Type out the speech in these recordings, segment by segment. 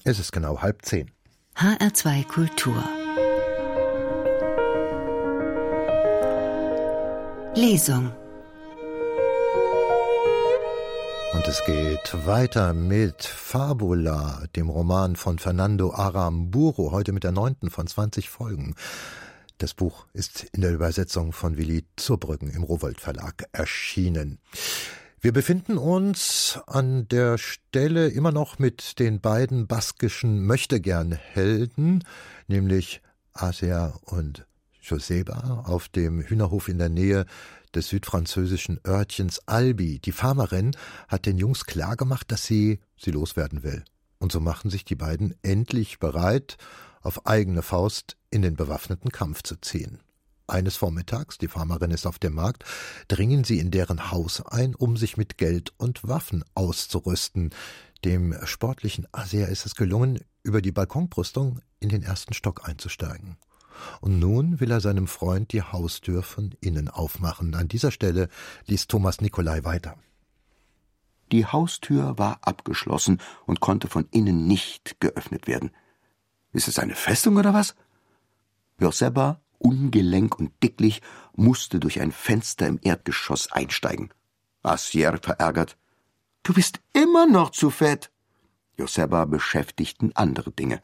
Es ist genau 9:30. HR2 Kultur. Lesung. Und es geht weiter mit Fabula, dem Roman von Fernando Aramburu, heute mit der 9. von 20 Folgen. Das Buch ist in der Übersetzung von Willi Zurbrüggen im Rowohlt Verlag erschienen. Wir befinden uns an der Stelle immer noch mit den beiden baskischen Möchtegern-Helden, nämlich Asier und Joseba, auf dem Hühnerhof in der Nähe des südfranzösischen Örtchens Albi. Die Farmerin hat den Jungs klargemacht, dass sie loswerden will. Und so machen sich die beiden endlich bereit, auf eigene Faust in den bewaffneten Kampf zu ziehen. Eines Vormittags, die Farmerin ist auf dem Markt, dringen sie in deren Haus ein, um sich mit Geld und Waffen auszurüsten. Dem sportlichen Asier ist es gelungen, über die Balkonbrüstung in den ersten Stock einzusteigen. Und nun will er seinem Freund die Haustür von innen aufmachen. An dieser Stelle liest Thomas Nicolai weiter. Die Haustür war abgeschlossen und konnte von innen nicht geöffnet werden. Ist es eine Festung oder was? Joseba, ungelenk und dicklich, musste durch ein Fenster im Erdgeschoss einsteigen. Asier verärgert: »Du bist immer noch zu fett!« Joseba beschäftigten andere Dinge.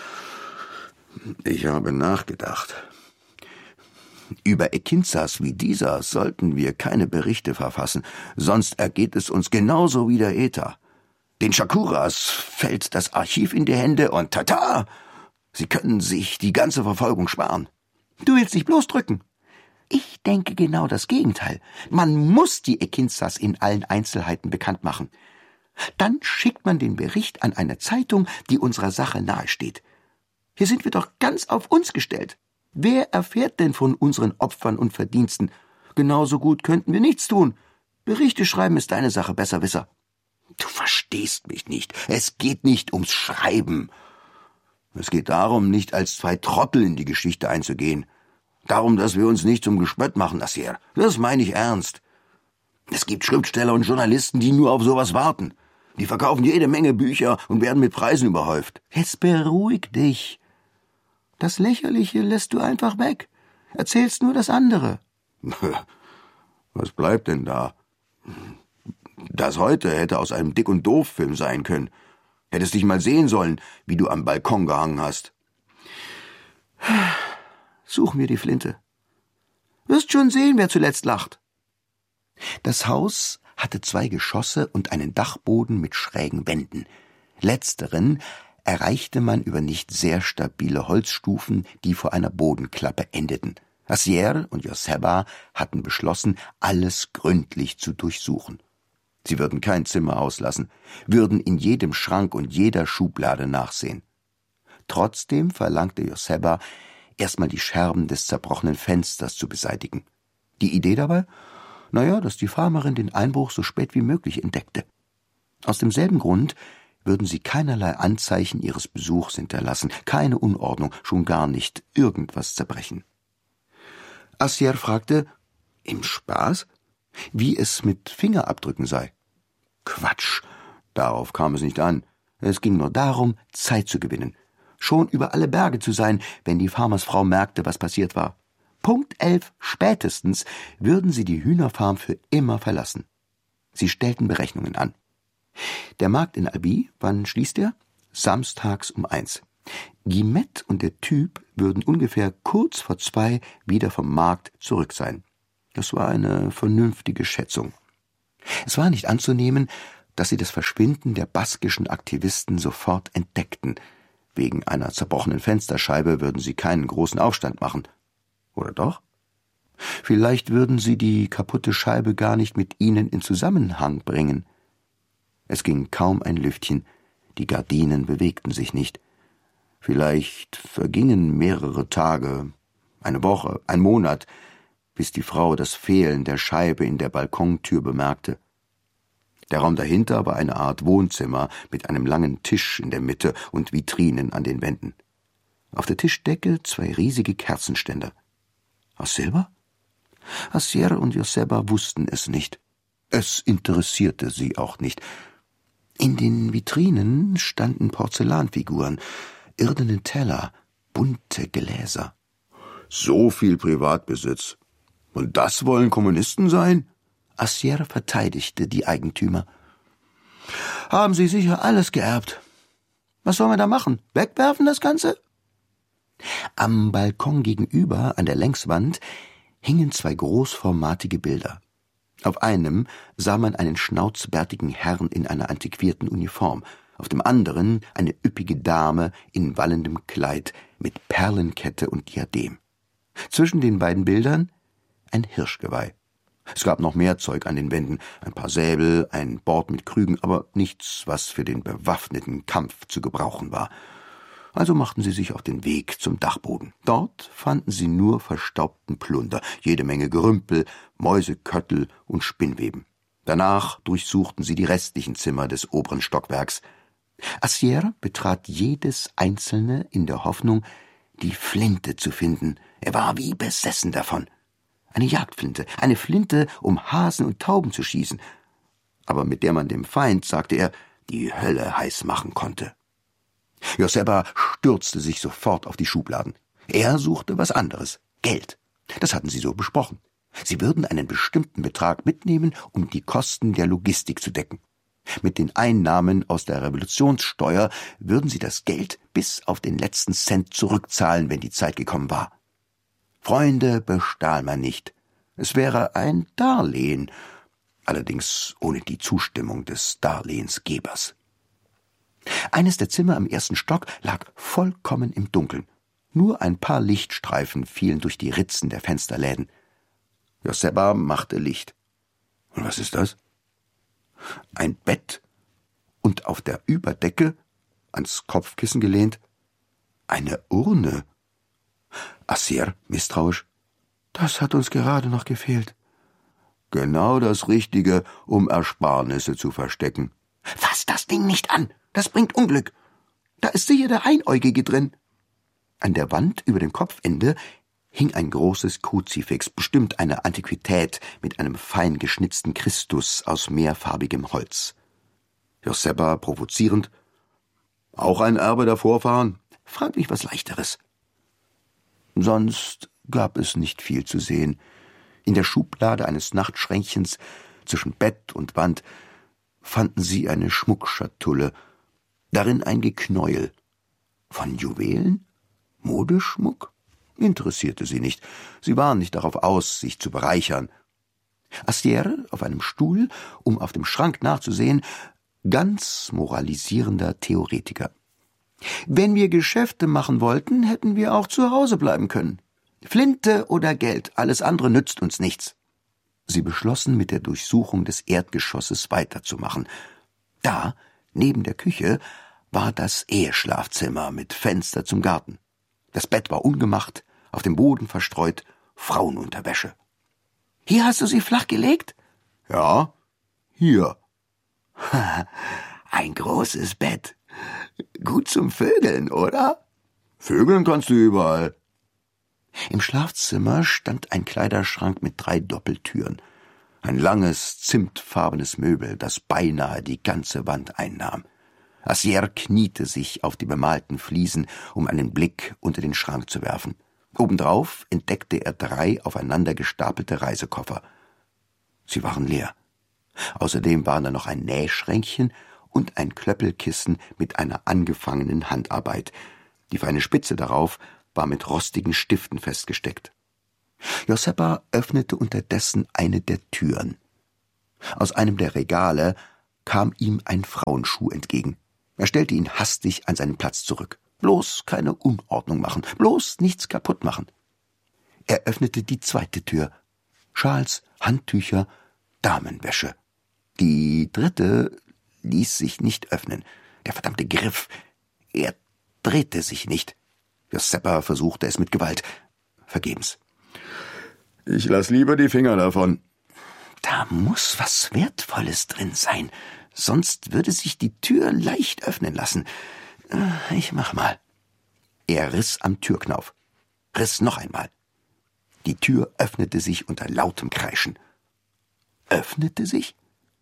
»Ich habe nachgedacht. Über Ekinzas wie dieser sollten wir keine Berichte verfassen, sonst ergeht es uns genauso wie der Eta. Den Shakuras fällt das Archiv in die Hände und tata! Sie können sich die ganze Verfolgung sparen. Du willst dich bloß drücken. Ich denke genau das Gegenteil. Man muss die Ekinzas in allen Einzelheiten bekannt machen. Dann schickt man den Bericht an eine Zeitung, die unserer Sache nahesteht. Hier sind wir doch ganz auf uns gestellt. Wer erfährt denn von unseren Opfern und Verdiensten? Genauso gut könnten wir nichts tun. Berichte schreiben ist deine Sache, Besserwisser. Du verstehst mich nicht. Es geht nicht ums Schreiben. Es geht darum, nicht als zwei Trottel in die Geschichte einzugehen. Darum, dass wir uns nicht zum Gespött machen, Asier. Das meine ich ernst. Es gibt Schriftsteller und Journalisten, die nur auf sowas warten. Die verkaufen jede Menge Bücher und werden mit Preisen überhäuft. Jetzt beruhig dich. Das Lächerliche lässt du einfach weg. Erzählst nur das andere. Was bleibt denn da? Das heute hätte aus einem Dick- und Doof-Film sein können. Hättest dich mal sehen sollen, wie du am Balkon gehangen hast. Such mir die Flinte. Wirst schon sehen, wer zuletzt lacht. Das Haus hatte 2 Geschosse und einen Dachboden mit schrägen Wänden. Letzteren erreichte man über nicht sehr stabile Holzstufen, die vor einer Bodenklappe endeten. Asier und Joseba hatten beschlossen, alles gründlich zu durchsuchen. Sie würden kein Zimmer auslassen, würden in jedem Schrank und jeder Schublade nachsehen. Trotzdem verlangte Joseba, erstmal die Scherben des zerbrochenen Fensters zu beseitigen. Die Idee dabei? Dass die Farmerin den Einbruch so spät wie möglich entdeckte. Aus demselben Grund würden sie keinerlei Anzeichen ihres Besuchs hinterlassen, keine Unordnung, schon gar nicht irgendwas zerbrechen. Asier fragte, im Spaß, wie es mit Fingerabdrücken sei. Quatsch, darauf kam es nicht an. Es ging nur darum, Zeit zu gewinnen. Schon über alle Berge zu sein, wenn die Farmersfrau merkte, was passiert war. Punkt 11 spätestens würden sie die Hühnerfarm für immer verlassen. Sie stellten Berechnungen an. Der Markt in Albi, wann schließt er? Samstags um 1. Guillemette und der Typ würden ungefähr kurz vor 2 wieder vom Markt zurück sein. Das war eine vernünftige Schätzung. Es war nicht anzunehmen, dass sie das Verschwinden der baskischen Aktivisten sofort entdeckten. Wegen einer zerbrochenen Fensterscheibe würden sie keinen großen Aufstand machen. Oder doch? Vielleicht würden sie die kaputte Scheibe gar nicht mit ihnen in Zusammenhang bringen. Es ging kaum ein Lüftchen, die Gardinen bewegten sich nicht. Vielleicht vergingen mehrere Tage, eine Woche, ein Monat, bis die Frau das Fehlen der Scheibe in der Balkontür bemerkte. Der Raum dahinter war eine Art Wohnzimmer mit einem langen Tisch in der Mitte und Vitrinen an den Wänden. Auf der Tischdecke 2 riesige Kerzenständer. Aus Silber? Asier und Joseba wussten es nicht. Es interessierte sie auch nicht. In den Vitrinen standen Porzellanfiguren, irdene Teller, bunte Gläser. So viel Privatbesitz. Und das wollen Kommunisten sein? Assier verteidigte die Eigentümer. Haben Sie sicher alles geerbt. Was sollen wir da machen? Wegwerfen das Ganze? Am Balkon gegenüber, an der Längswand, hingen 2 großformatige Bilder. Auf einem sah man einen schnauzbärtigen Herrn in einer antiquierten Uniform, auf dem anderen eine üppige Dame in wallendem Kleid mit Perlenkette und Diadem. Zwischen den beiden Bildern ein Hirschgeweih. Es gab noch mehr Zeug an den Wänden, ein paar Säbel, ein Bord mit Krügen, aber nichts, was für den bewaffneten Kampf zu gebrauchen war. Also machten sie sich auf den Weg zum Dachboden. Dort fanden sie nur verstaubten Plunder, jede Menge Gerümpel, Mäuseköttel und Spinnweben. Danach durchsuchten sie die restlichen Zimmer des oberen Stockwerks. Assier betrat jedes einzelne in der Hoffnung, die Flinte zu finden. Er war wie besessen davon. Eine Jagdflinte, eine Flinte, um Hasen und Tauben zu schießen, aber mit der man dem Feind, sagte er, die Hölle heiß machen konnte. Joseba stürzte sich sofort auf die Schubladen. Er suchte was anderes, Geld. Das hatten sie so besprochen. Sie würden einen bestimmten Betrag mitnehmen, um die Kosten der Logistik zu decken. Mit den Einnahmen aus der Revolutionssteuer würden sie das Geld bis auf den letzten Cent zurückzahlen, wenn die Zeit gekommen war. Freunde bestahl man nicht. Es wäre ein Darlehen, allerdings ohne die Zustimmung des Darlehensgebers. Eines der Zimmer im 1. Stock lag vollkommen im Dunkeln. Nur ein paar Lichtstreifen fielen durch die Ritzen der Fensterläden. Joseba machte Licht. Und was ist das? Ein Bett und auf der Überdecke, ans Kopfkissen gelehnt, eine Urne. Assier, misstrauisch. Das hat uns gerade noch gefehlt. Genau das Richtige, um Ersparnisse zu verstecken. Fass das Ding nicht an, das bringt Unglück. Da ist sicher der Einäugige drin. An der Wand über dem Kopfende hing ein großes Kruzifix, bestimmt eine Antiquität mit einem fein geschnitzten Christus aus mehrfarbigem Holz. Joseba provozierend. Auch ein Erbe der Vorfahren? Frag mich was Leichteres. Sonst gab es nicht viel zu sehen. In der Schublade eines Nachtschränkchens zwischen Bett und Wand fanden sie eine Schmuckschatulle, darin ein Geknäuel. Von Juwelen? Modeschmuck? Interessierte sie nicht. Sie waren nicht darauf aus, sich zu bereichern. Astiere auf einem Stuhl, um auf dem Schrank nachzusehen, ganz moralisierender Theoretiker. Wenn wir Geschäfte machen wollten, hätten wir auch zu Hause bleiben können. Flinte oder Geld, alles andere nützt uns nichts. Sie beschlossen, mit der Durchsuchung des Erdgeschosses weiterzumachen. Da, neben der Küche, war das Eheschlafzimmer mit Fenster zum Garten. Das Bett war ungemacht, auf dem Boden verstreut Frauenunterwäsche. »Hier hast du sie flach gelegt?« »Ja, hier.« »Ein großes Bett. Gut zum Vögeln, oder?« »Vögeln kannst du überall.« Im Schlafzimmer stand ein Kleiderschrank mit 3 Doppeltüren. Ein langes, zimtfarbenes Möbel, das beinahe die ganze Wand einnahm. Assier kniete sich auf die bemalten Fliesen, um einen Blick unter den Schrank zu werfen. Obendrauf entdeckte er 3 aufeinander gestapelte Reisekoffer. Sie waren leer. Außerdem waren da noch ein Nähschränkchen und ein Klöppelkissen mit einer angefangenen Handarbeit. Die feine Spitze darauf war mit rostigen Stiften festgesteckt. Joseba öffnete unterdessen eine der Türen. Aus einem der Regale kam ihm ein Frauenschuh entgegen. Er stellte ihn hastig an seinen Platz zurück. Bloß keine Unordnung machen, bloß nichts kaputt machen. Er öffnete die 2. Tür. Schals, Handtücher, Damenwäsche. Die 3. ließ sich nicht öffnen. Der verdammte Griff. Er drehte sich nicht. Joseba versuchte es mit Gewalt. Vergebens. Ich lass lieber die Finger davon. Da muss was Wertvolles drin sein. Sonst würde sich die Tür leicht öffnen lassen. Ich mach mal. Er riss am Türknauf. Riss noch einmal. Die Tür öffnete sich unter lautem Kreischen. Öffnete sich?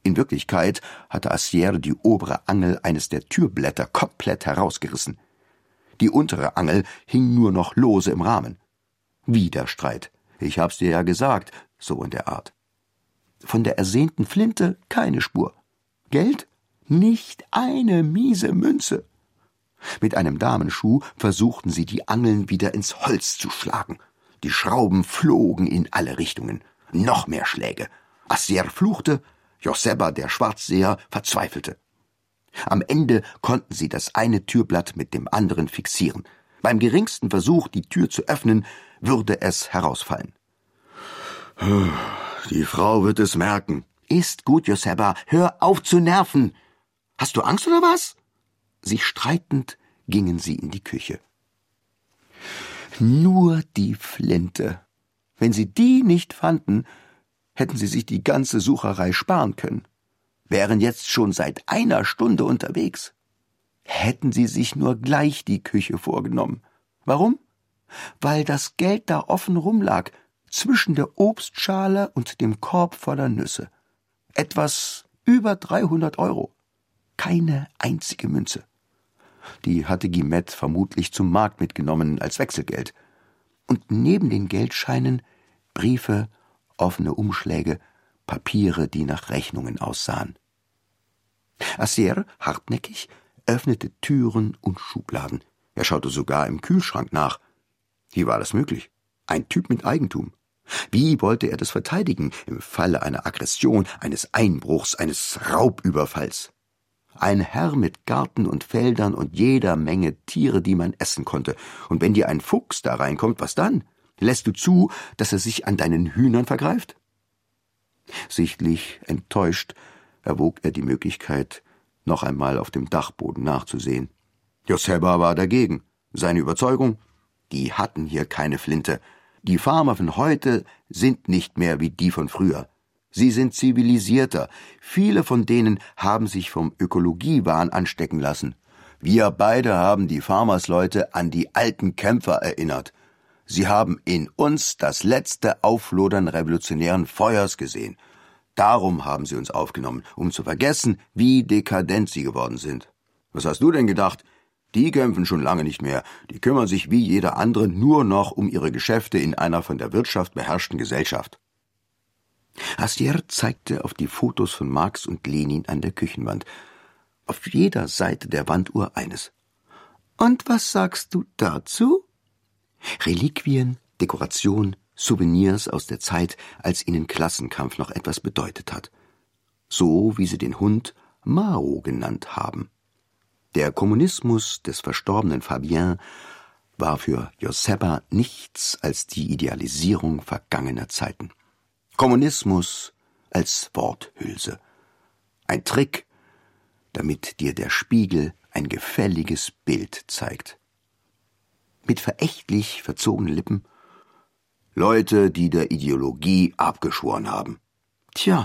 In Wirklichkeit hatte Assier die obere Angel eines der Türblätter komplett herausgerissen. Die untere Angel hing nur noch lose im Rahmen. Wieder Streit. Ich hab's dir ja gesagt, so in der Art. Von der ersehnten Flinte keine Spur. Geld? Nicht eine miese Münze. Mit einem Damenschuh versuchten sie, die Angeln wieder ins Holz zu schlagen. Die Schrauben flogen in alle Richtungen. Noch mehr Schläge. Assier fluchte, Joseba, der Schwarzseher, verzweifelte. Am Ende konnten sie das eine Türblatt mit dem anderen fixieren. Beim geringsten Versuch, die Tür zu öffnen, würde es herausfallen. Die Frau wird es merken. Ist gut, Joseba, hör auf zu nerven. Hast du Angst oder was? Sich streitend gingen sie in die Küche. Nur die Flinte. Wenn sie die nicht fanden, hätten sie sich die ganze Sucherei sparen können. Wären jetzt schon seit einer Stunde unterwegs. Hätten sie sich nur gleich die Küche vorgenommen. Warum? Weil das Geld da offen rumlag, zwischen der Obstschale und dem Korb voller Nüsse. Etwas über 300 €. Keine einzige Münze. Die hatte Guillemette vermutlich zum Markt mitgenommen als Wechselgeld. Und neben den Geldscheinen Briefe, offene Umschläge, Papiere, die nach Rechnungen aussahen. Assier, hartnäckig, öffnete Türen und Schubladen. Er schaute sogar im Kühlschrank nach. Wie war das möglich? Ein Typ mit Eigentum. Wie wollte er das verteidigen im Falle einer Aggression, eines Einbruchs, eines Raubüberfalls? Ein Herr mit Garten und Feldern und jeder Menge Tiere, die man essen konnte. Und wenn dir ein Fuchs da reinkommt, was dann? Lässt du zu, dass er sich an deinen Hühnern vergreift? Sichtlich enttäuscht erwog er die Möglichkeit, noch einmal auf dem Dachboden nachzusehen. Joseba war dagegen. Seine Überzeugung? Die hatten hier keine Flinte. Die Farmer von heute sind nicht mehr wie die von früher. Sie sind zivilisierter. Viele von denen haben sich vom Ökologiewahn anstecken lassen. Wir beide haben die Farmersleute an die alten Kämpfer erinnert. Sie haben in uns das letzte Aufflodern revolutionären Feuers gesehen. Darum haben sie uns aufgenommen, um zu vergessen, wie dekadent sie geworden sind. Was hast du denn gedacht? Die kämpfen schon lange nicht mehr. Die kümmern sich wie jeder andere nur noch um ihre Geschäfte in einer von der Wirtschaft beherrschten Gesellschaft. Assier zeigte auf die Fotos von Marx und Lenin an der Küchenwand. Auf jeder Seite der Wanduhr eines. Und was sagst du dazu? Reliquien, Dekoration, Souvenirs aus der Zeit, als ihnen Klassenkampf noch etwas bedeutet hat. So wie sie den Hund Mao genannt haben. Der Kommunismus des verstorbenen Fabien war für Joseba nichts als die Idealisierung vergangener Zeiten. Kommunismus als Worthülse. Ein Trick, damit dir der Spiegel ein gefälliges Bild zeigt. Mit verächtlich verzogenen Lippen: Leute, die der Ideologie abgeschworen haben. Tja,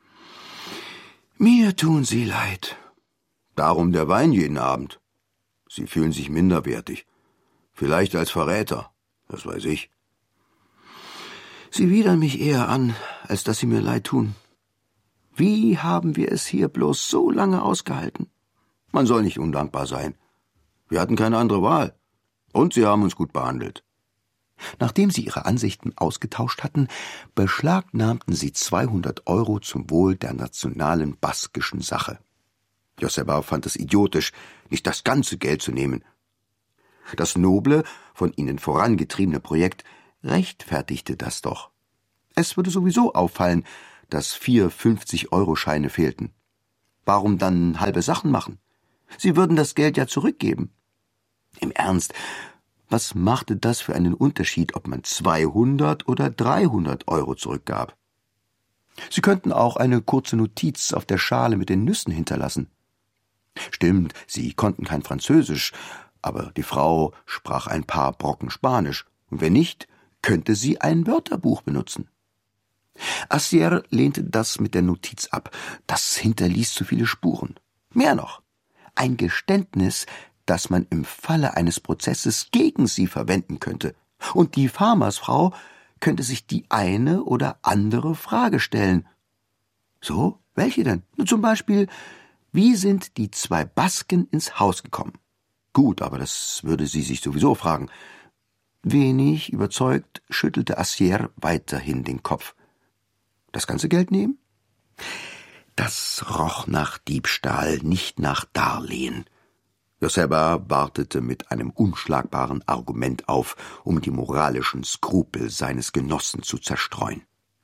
mir tun sie leid. Darum der Wein jeden Abend. Sie fühlen sich minderwertig. Vielleicht als Verräter, das weiß ich. Sie widern mich eher an, als dass sie mir leid tun. Wie haben wir es hier bloß so lange ausgehalten? Man soll nicht undankbar sein. Wir hatten keine andere Wahl. Und sie haben uns gut behandelt. Nachdem sie ihre Ansichten ausgetauscht hatten, beschlagnahmten sie 200 € zum Wohl der nationalen baskischen Sache. Joseba fand es idiotisch, nicht das ganze Geld zu nehmen. Das noble, von ihnen vorangetriebene Projekt rechtfertigte das doch. Es würde sowieso auffallen, dass 4 50-Euro-Scheine fehlten. Warum dann halbe Sachen machen? Sie würden das Geld ja zurückgeben. Im Ernst, was machte das für einen Unterschied, ob man 200 oder 300 € zurückgab? Sie könnten auch eine kurze Notiz auf der Schale mit den Nüssen hinterlassen. Stimmt, sie konnten kein Französisch, aber die Frau sprach ein paar Brocken Spanisch, und wenn nicht, könnte sie ein Wörterbuch benutzen. Assier lehnte das mit der Notiz ab. Das hinterließ zu viele Spuren. Mehr noch, ein Geständnis, das man im Falle eines Prozesses gegen sie verwenden könnte. Und die Farmersfrau könnte sich die eine oder andere Frage stellen. So Welche denn? Zum Beispiel, wie sind die 2 Basken ins Haus gekommen? Gut, aber das würde sie sich sowieso fragen. Wenig überzeugt schüttelte Assier weiterhin den Kopf. Das ganze Geld nehmen? Das roch nach Diebstahl, nicht nach Darlehen. Joseba wartete mit einem unschlagbaren Argument auf, um die moralischen Skrupel seines Genossen zu zerstreuen.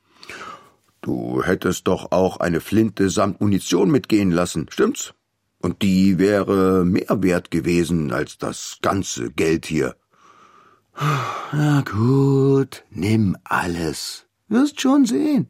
Du hättest doch auch eine Flinte samt Munition mitgehen lassen, stimmt's? Und die wäre mehr wert gewesen als das ganze Geld hier. Na gut, nimm alles. Wirst schon sehen.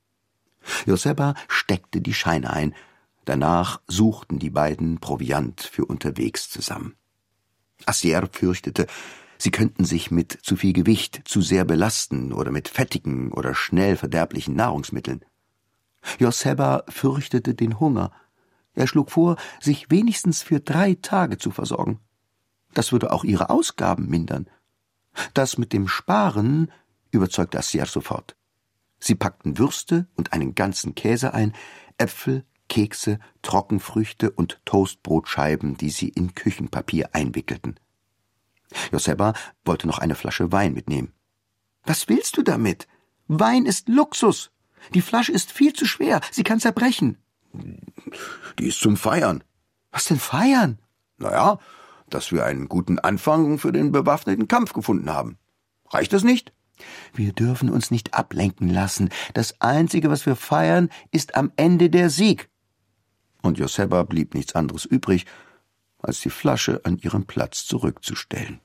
Joseba steckte die Scheine ein. Danach suchten die beiden Proviant für unterwegs zusammen. Assier fürchtete, sie könnten sich mit zu viel Gewicht zu sehr belasten oder mit fettigen oder schnell verderblichen Nahrungsmitteln. Joseba fürchtete den Hunger. Er schlug vor, sich wenigstens für 3 Tage zu versorgen. Das würde auch ihre Ausgaben mindern. Das mit dem Sparen überzeugte Assier sofort. Sie packten Würste und einen ganzen Käse ein, Äpfel, Kekse, Trockenfrüchte und Toastbrotscheiben, die sie in Küchenpapier einwickelten. Joseba wollte noch eine Flasche Wein mitnehmen. »Was willst du damit? Wein ist Luxus. Die Flasche ist viel zu schwer, sie kann zerbrechen.« Die ist zum Feiern. »Was denn feiern?« Naja, dass wir einen guten Anfang für den bewaffneten Kampf gefunden haben. Reicht das nicht? »Wir dürfen uns nicht ablenken lassen. Das Einzige, was wir feiern, ist am Ende der Sieg.« Und Joseba blieb nichts anderes übrig, als die Flasche an ihren Platz zurückzustellen.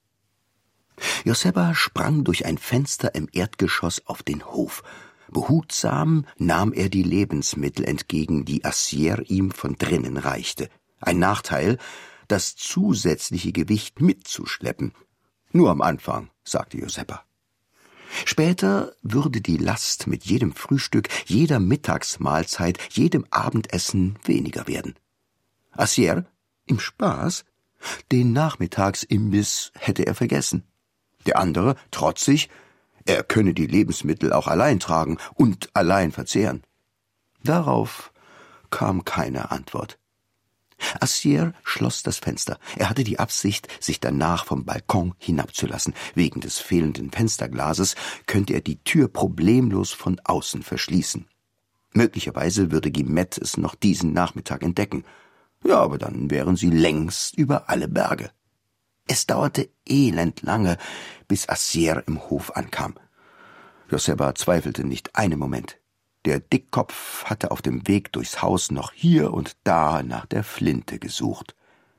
Joseba sprang durch ein Fenster im Erdgeschoss auf den Hof. Behutsam nahm er die Lebensmittel entgegen, die Assier ihm von drinnen reichte. Ein Nachteil, das zusätzliche Gewicht mitzuschleppen. Nur am Anfang, sagte Joseba. Später würde die Last mit jedem Frühstück, jeder Mittagsmahlzeit, jedem Abendessen weniger werden. Assier, im Spaß, den Nachmittagsimbiss hätte er vergessen. Der andere, trotzig, er könne die Lebensmittel auch allein tragen und allein verzehren. Darauf kam keine Antwort. Assier schloss das Fenster. Er hatte die Absicht, sich danach vom Balkon hinabzulassen. Wegen des fehlenden Fensterglases könnte er die Tür problemlos von außen verschließen. Möglicherweise würde Guillemette es noch diesen Nachmittag entdecken. Ja, aber dann wären sie längst über alle Berge. Es dauerte elendlange, bis Assier im Hof ankam. Joseba zweifelte nicht einen Moment. Der Dickkopf hatte auf dem Weg durchs Haus noch hier und da nach der Flinte gesucht.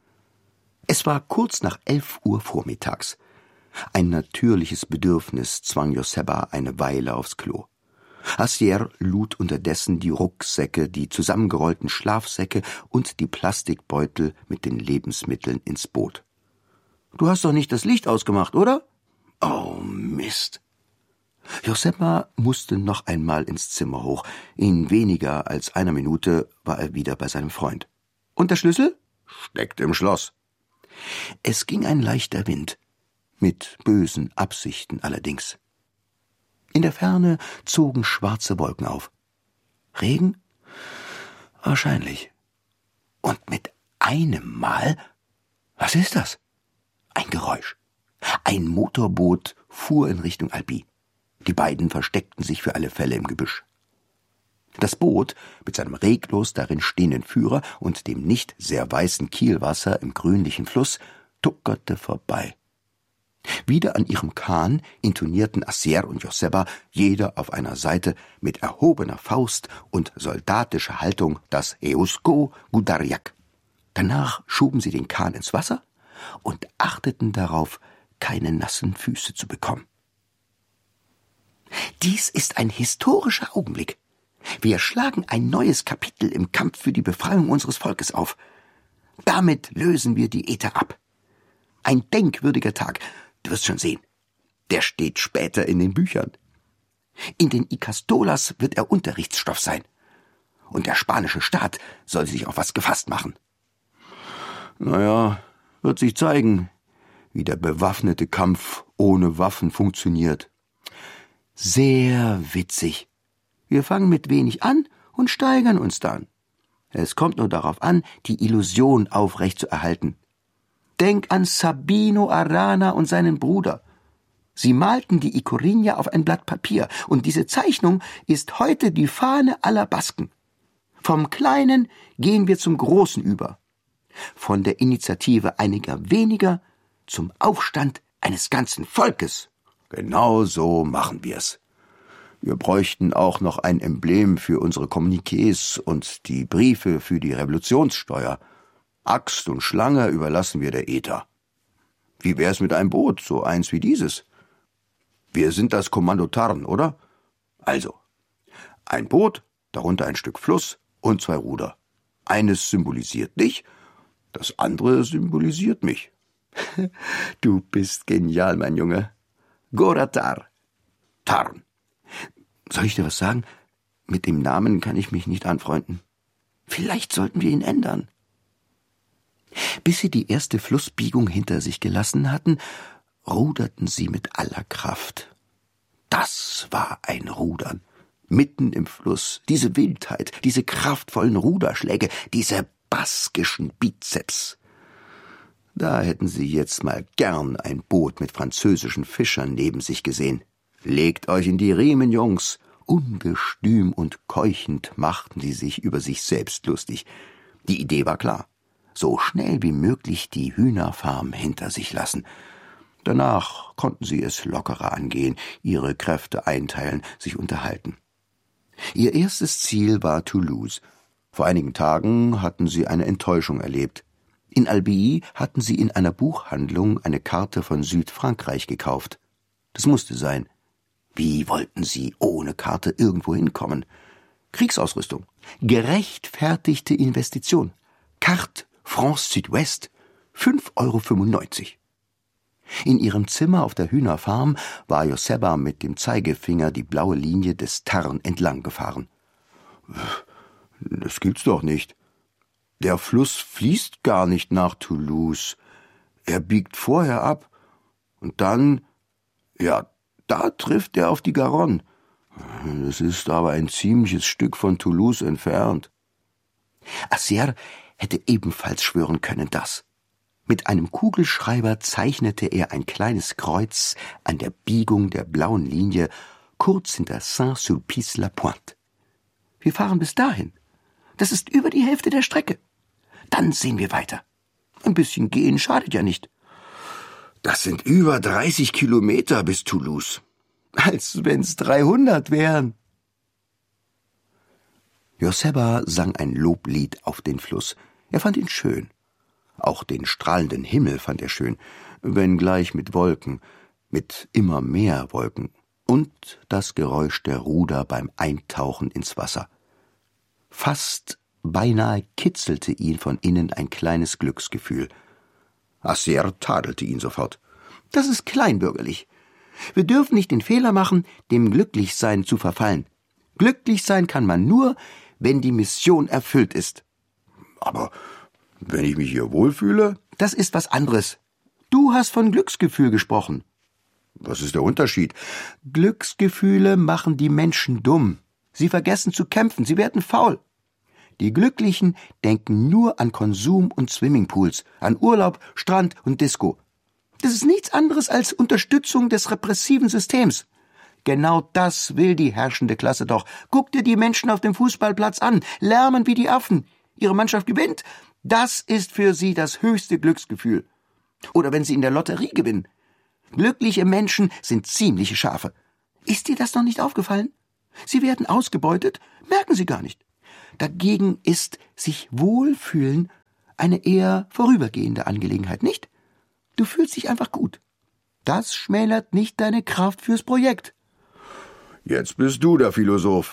Es war kurz nach 11 Uhr vormittags. Ein natürliches Bedürfnis zwang Joseba eine Weile aufs Klo. Assier lud unterdessen die Rucksäcke, die zusammengerollten Schlafsäcke und die Plastikbeutel mit den Lebensmitteln ins Boot. »Du hast doch nicht das Licht ausgemacht, oder?« »Oh, Mist!« Joseba musste noch einmal ins Zimmer hoch. In weniger als einer Minute war er wieder bei seinem Freund. »Und der Schlüssel?« »Steckt im Schloss.« Es ging ein leichter Wind, mit bösen Absichten allerdings. In der Ferne zogen schwarze Wolken auf. Regen? Wahrscheinlich. Und mit einem Mal, was ist das? Ein Geräusch. Ein Motorboot fuhr in Richtung Albi. Die beiden versteckten sich für alle Fälle im Gebüsch. Das Boot, mit seinem reglos darin stehenden Führer und dem nicht sehr weißen Kielwasser im grünlichen Fluss, tuckerte vorbei. Wieder an ihrem Kahn intonierten Assier und Joseba, jeder auf einer Seite, mit erhobener Faust und soldatischer Haltung das Eusko Gudariak. Danach schoben sie den Kahn ins Wasser und achteten darauf, keine nassen Füße zu bekommen. Dies ist ein historischer Augenblick. Wir schlagen ein neues Kapitel im Kampf für die Befreiung unseres Volkes auf. Damit lösen wir die Äther ab. Ein denkwürdiger Tag, du wirst schon sehen. Der steht später in den Büchern. In den Ikastolas wird er Unterrichtsstoff sein. Und der spanische Staat soll sich auf was gefasst machen. Naja, wird sich zeigen, wie der bewaffnete Kampf ohne Waffen funktioniert. Sehr witzig. Wir fangen mit wenig an und steigern uns dann. Es kommt nur darauf an, die Illusion aufrechtzuerhalten. Denk an Sabino Arana und seinen Bruder. Sie malten die Ikorinja auf ein Blatt Papier, und diese Zeichnung ist heute die Fahne aller Basken. Vom Kleinen gehen wir zum Großen über. Von der Initiative einiger weniger zum Aufstand eines ganzen Volkes. Genau so machen wir's. Wir bräuchten auch noch ein Emblem für unsere Kommuniqués und die Briefe für die Revolutionssteuer. Axt und Schlange überlassen wir der ETA. Wie wär's mit einem Boot, so eins wie dieses? Wir sind das Kommando Tarn, oder? Also, ein Boot, darunter ein Stück Fluss und 2 Ruder. Eines symbolisiert dich, das andere symbolisiert mich. Du bist genial, mein Junge. Goratar. Tarn. Soll ich dir was sagen? Mit dem Namen kann ich mich nicht anfreunden. Vielleicht sollten wir ihn ändern. Bis sie die erste Flussbiegung hinter sich gelassen hatten, ruderten sie mit aller Kraft. Das war ein Rudern. Mitten im Fluss, diese Wildheit, diese kraftvollen Ruderschläge, diese baskischen Bizeps. Da hätten sie jetzt mal gern ein Boot mit französischen Fischern neben sich gesehen. Legt euch in die Riemen, Jungs. Ungestüm und keuchend machten sie sich über sich selbst lustig. Die Idee war klar. So schnell wie möglich die Hühnerfarm hinter sich lassen. Danach konnten sie es lockerer angehen, ihre Kräfte einteilen, sich unterhalten. Ihr erstes Ziel war Toulouse. Vor einigen Tagen hatten sie eine Enttäuschung erlebt. In Albi hatten sie in einer Buchhandlung eine Karte von Südfrankreich gekauft. Das musste sein. Wie wollten sie ohne Karte irgendwo hinkommen? Kriegsausrüstung. Gerechtfertigte Investition. Carte France Südwest. 5,95 €. In ihrem Zimmer auf der Hühnerfarm war Joseba mit dem Zeigefinger die blaue Linie des Tarn entlang gefahren. Das gibt's doch nicht. Der Fluss fließt gar nicht nach Toulouse. Er biegt vorher ab und dann, ja, da trifft er auf die Garonne. Das ist aber ein ziemliches Stück von Toulouse entfernt. Assier hätte ebenfalls schwören können, dass. Mit einem Kugelschreiber zeichnete er ein kleines Kreuz an der Biegung der blauen Linie kurz hinter Saint-Sulpice-la-Pointe. Wir fahren bis dahin. Das ist über die Hälfte der Strecke. Dann sehen wir weiter. Ein bisschen gehen schadet ja nicht. Das sind über 30 Kilometer bis Toulouse. Als wenn's 300 wären. Joseba sang ein Loblied auf den Fluss. Er fand ihn schön. Auch den strahlenden Himmel fand er schön, wenngleich mit Wolken, mit immer mehr Wolken, und das Geräusch der Ruder beim Eintauchen ins Wasser. Fast beinahe kitzelte ihn von innen ein kleines Glücksgefühl. Assier tadelte ihn sofort. Das ist kleinbürgerlich. Wir dürfen nicht den Fehler machen, dem Glücklichsein zu verfallen. Glücklich sein kann man nur, wenn die Mission erfüllt ist. Aber wenn ich mich hier wohlfühle? Das ist was anderes. Du hast von Glücksgefühl gesprochen. Was ist der Unterschied? Glücksgefühle machen die Menschen dumm. Sie vergessen zu kämpfen, sie werden faul. Die Glücklichen denken nur an Konsum und Swimmingpools, an Urlaub, Strand und Disco. Das ist nichts anderes als Unterstützung des repressiven Systems. Genau das will die herrschende Klasse doch. Guck dir die Menschen auf dem Fußballplatz an, lärmen wie die Affen. Ihre Mannschaft gewinnt. Das ist für sie das höchste Glücksgefühl. Oder wenn sie in der Lotterie gewinnen. Glückliche Menschen sind ziemliche Schafe. Ist dir das noch nicht aufgefallen? Sie werden ausgebeutet, merken sie gar nicht. Dagegen ist sich wohlfühlen eine eher vorübergehende Angelegenheit, nicht? Du fühlst dich einfach gut. Das schmälert nicht deine Kraft fürs Projekt. Jetzt bist du der Philosoph.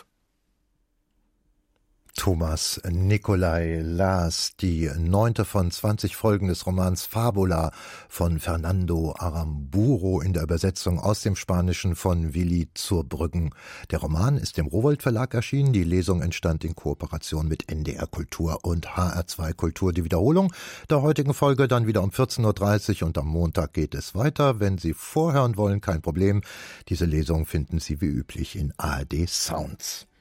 Thomas Nicolai las die 9. von 20 Folgen des Romans Fabula von Fernando Aramburu in der Übersetzung aus dem Spanischen von Willi Zurbrüggen. Der Roman ist im Rowohlt Verlag erschienen. Die Lesung entstand in Kooperation mit NDR Kultur und HR2 Kultur. Die Wiederholung der heutigen Folge dann wieder um 14:30 Uhr und am Montag geht es weiter. Wenn Sie vorhören wollen, kein Problem. Diese Lesung finden Sie wie üblich in ARD Sounds.